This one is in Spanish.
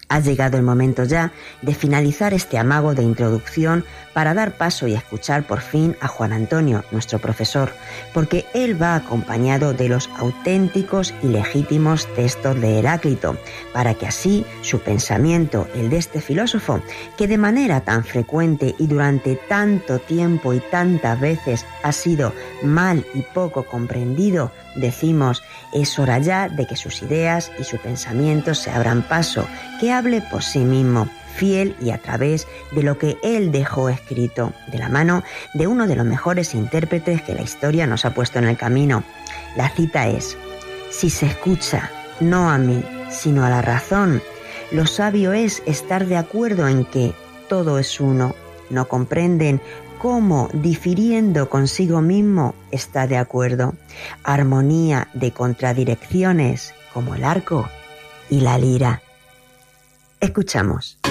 Ha llegado el momento ya de finalizar este amago de introducción para dar paso y escuchar por fin a Juan Antonio, nuestro profesor, porque él va acompañado de los auténticos y legítimos textos de Heráclito, para que así su pensamiento, el de este filósofo, que de manera tan frecuente y durante tanto tiempo y tantas veces ha sido mal y poco comprendido, decimos, es hora ya de que sus ideas y su pensamiento se abran paso, que hable por sí mismo, fiel y a través de lo que él dejó escrito, de la mano de uno de los mejores intérpretes que la historia nos ha puesto en el camino. La cita es: si se escucha, no a mí, sino a la razón, lo sabio es estar de acuerdo en que todo es uno. No comprenden cómo, difiriendo consigo mismo, está de acuerdo. Armonía de contradirecciones, como el arco y la lira. Escuchamos.